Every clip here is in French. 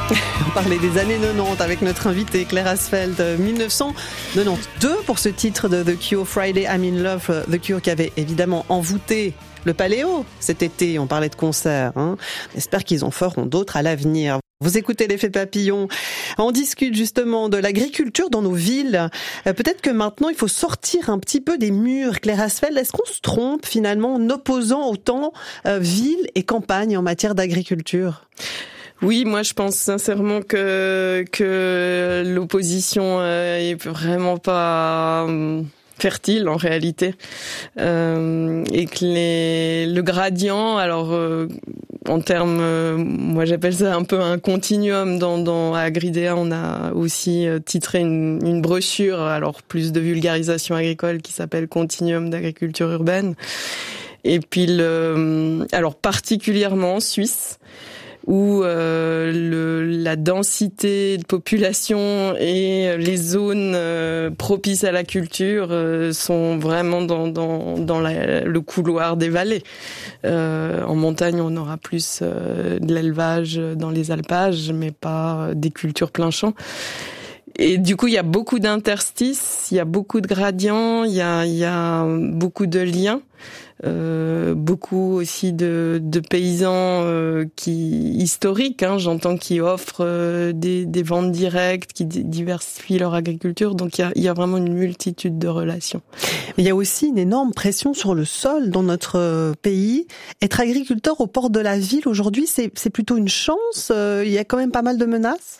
On parlait des années 90 avec notre invité Claire Asfeld, 1992 pour ce titre de The Cure, Friday I'm in Love, The Cure qui avait évidemment envoûté le Paléo cet été. On parlait de concerts. J'espère qu'ils en feront d'autres à l'avenir. Vous écoutez l'effet papillon. On discute justement de l'agriculture dans nos villes. Peut-être que maintenant, il faut sortir un petit peu des murs. Claire Asfeld, est-ce qu'on se trompe finalement en opposant autant ville et campagne en matière d'agriculture ? Oui, moi je pense sincèrement que l'opposition est vraiment pas fertile en réalité, et que le gradient, alors en termes, moi j'appelle ça un peu un continuum. Dans Agridea, on a aussi titré une brochure, alors plus de vulgarisation agricole, qui s'appelle Continuum d'agriculture urbaine. Et puis alors particulièrement en Suisse, où la densité de population et les zones propices à la culture sont vraiment dans le couloir des vallées. En montagne, on aura plus de l'élevage dans les alpages, mais pas des cultures plein champ. Et du coup, il y a beaucoup d'interstices, il y a beaucoup de gradients, il y a beaucoup de liens. Beaucoup aussi de paysans historiques, j'entends, qui offrent des ventes directes, qui diversifient leur agriculture. Donc il y a vraiment une multitude de relations. Il y a aussi une énorme pression sur le sol dans notre pays. Être agriculteur au port de la ville aujourd'hui, c'est plutôt une chance. Il y a quand même pas mal de menaces.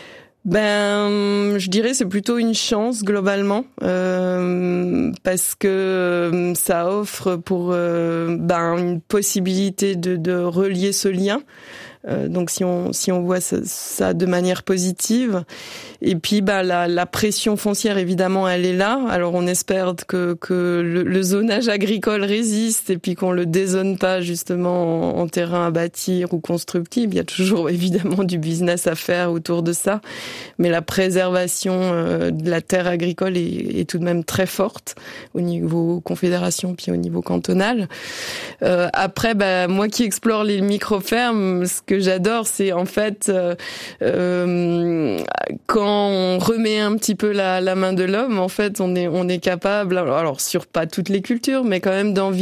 Je dirais c'est plutôt une chance globalement, parce que ça offre pour une possibilité de relier ce lien. Donc si on voit ça de manière positive, et puis la pression foncière évidemment elle est là. Alors on espère que le zonage agricole résiste et puis qu'on le dézone pas justement en terrain à bâtir ou constructible. Il y a toujours évidemment du business à faire autour de ça, mais la préservation de la terre agricole est tout de même très forte au niveau confédération puis au niveau cantonal. Après moi qui explore les micro-fermes, ce que j'adore, c'est en fait quand on remet un petit peu la main de l'homme, en fait, on est capable, alors sur pas toutes les cultures, mais quand même d'envisager